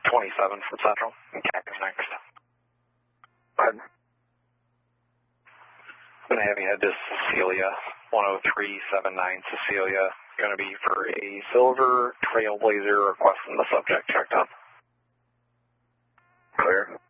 27 from Central. Cactus next. Pardon? I'm going to have you head to Cecilia, 10379 Cecilia. Going to be for a silver Trailblazer, requesting the subject checked up. Clear.